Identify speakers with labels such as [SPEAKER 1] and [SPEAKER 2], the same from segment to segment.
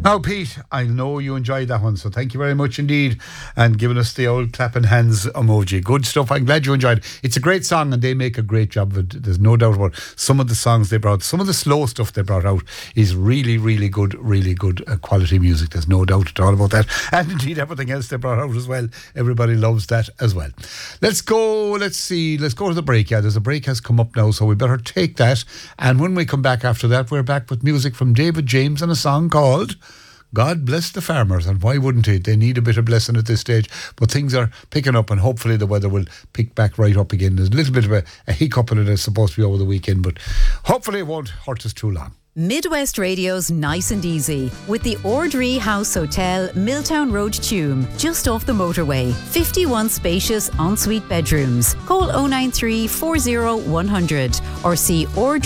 [SPEAKER 1] Now, Pete, I know you enjoyed that one, so thank you very much indeed, and giving us the old clapping hands emoji. Good stuff. I'm glad you enjoyed it. It's a great song, and they make a great job of it. There's no doubt about it. Some of the songs they brought, some of the slow stuff they brought out is really, really good quality music. There's no doubt at all about that. And indeed, everything else they brought out as well. Everybody loves that as well. Let's go to the break. Yeah, there's a break has come up now, so we better take that. And when we come back after that, we're back with music from David James and a song called God Bless the Farmers. And why wouldn't it? They need a bit of blessing at this stage, but things are picking up, and hopefully the weather will pick back right up again. There's a little bit of a hiccup in it. It's supposed to be over the weekend, but hopefully it won't hurt us too long.
[SPEAKER 2] Midwest Radio's Nice and Easy with the Ordree House Hotel, Milltown Road, Tuam, just off the motorway. 51 spacious ensuite bedrooms. Call 093 40 100 or see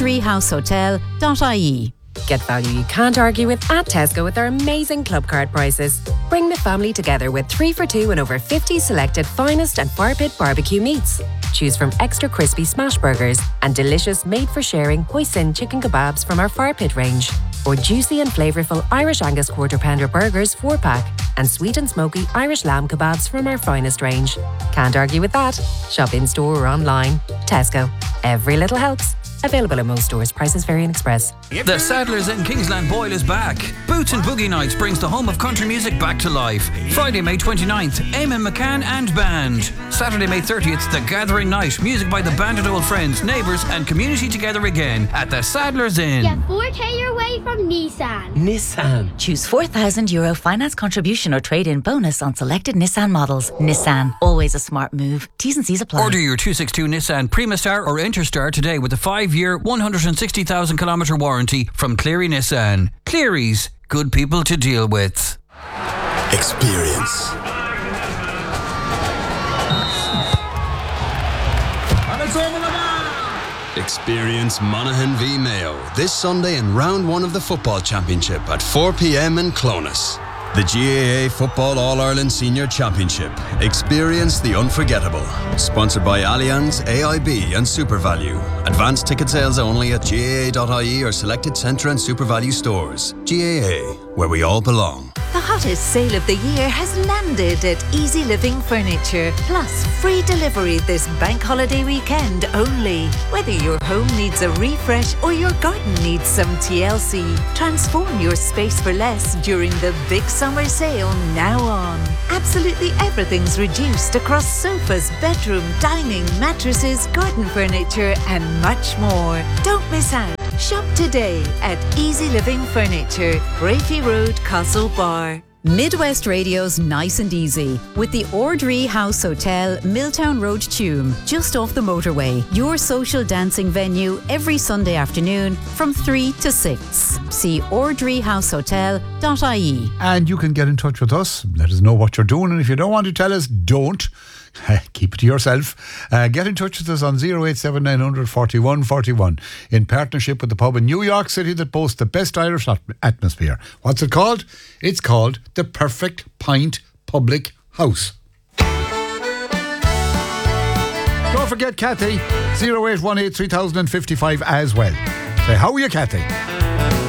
[SPEAKER 2] ordreehousehotel.ie.
[SPEAKER 3] Get value you can't argue with at Tesco with their amazing club card prices. Bring the family together with 3 for 2 and over 50 selected finest and fire pit barbecue meats. Choose from extra crispy smash burgers and delicious made-for-sharing hoisin chicken kebabs from our fire pit range. Or juicy and flavourful Irish Angus quarter pounder burgers 4-pack and sweet and smoky Irish lamb kebabs from our finest range. Can't argue with that. Shop in-store or online. Tesco. Every little helps. Available in most stores. Prices vary in Express.
[SPEAKER 4] The Saddlers in Kingsland Boyle is back. Boots and Boogie Nights brings the home of country music back to life. Friday, May 29th, Eamon McCann and Band. Saturday, May 30th, The Gathering Night. Music by the band and old friends, neighbours and community together again at the Saddlers Inn.
[SPEAKER 5] Get 4K your way from Nissan.
[SPEAKER 6] Nissan. Choose €4,000 finance contribution or trade-in bonus on selected Nissan models. Nissan. Always a smart move. T's and C's apply.
[SPEAKER 4] Order your 262 Nissan Primastar or Interstar today with a 5-year, 160,000 kilometre warranty from Cleary Nissan. Cleary's, good people to deal with.
[SPEAKER 7] Experience. Experience Monaghan v Mayo this Sunday in round 1 of the Football Championship at 4 p.m. in Clones. The GAA Football All-Ireland Senior Championship. Experience the unforgettable. Sponsored by Allianz, AIB and SuperValue. Advanced ticket sales only at GAA.ie or selected Centre and SuperValue stores. GAA, where we all belong.
[SPEAKER 8] The hottest sale of the year has landed at Easy Living Furniture. Plus, free delivery this bank holiday weekend only. Whether your home needs a refresh or your garden needs some TLC, transform your space for less during the big summer sale now on. Absolutely everything's reduced across sofas, bedroom, dining, mattresses, garden furniture and much more. Don't miss out. Shop today at Easy Living Furniture, Brafey Road, Castlebar.
[SPEAKER 2] Midwest Radio's Nice and Easy with the Ordree House Hotel, Milltown Road, Tuam, just off the motorway. Your social dancing venue every Sunday afternoon from 3 to 6. See ordreehousehotel.ie.
[SPEAKER 1] And you can get in touch with us. Let us know what you're doing, and if you don't want to tell us, don't. Keep it to yourself. Get in touch with us on 087 900 41 41 in partnership with the pub in New York City that boasts the best Irish atmosphere. What's it called? It's called the Perfect Pint Public House. Don't forget Kathy, 0818 3055 as well. Say, how are you, Kathy?